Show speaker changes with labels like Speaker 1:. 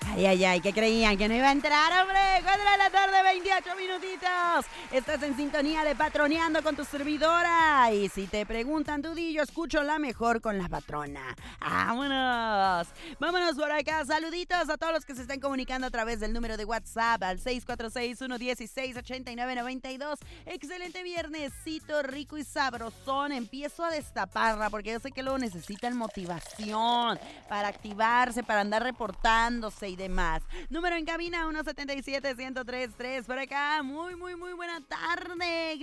Speaker 1: Ay, ay, ay, ¿qué creían? ¿Que no iba a entrar, hombre? 4 de la tarde, 28 minutitos. Estás en sintonía de Patroneando con tu servidora. Y si te preguntan, tú di, yo escucho la mejor con la patrona. ¡Vámonos! Vámonos por acá. Saluditos a todos los que se están comunicando a través del número de WhatsApp al 646-116-8992. Excelente viernesito, rico y sabrosón. Empiezo a destaparla porque yo sé que luego necesitan motivación para activarse, para andar reportándose y demás. Número en cabina 177-1033. Por acá, muy buena tarde.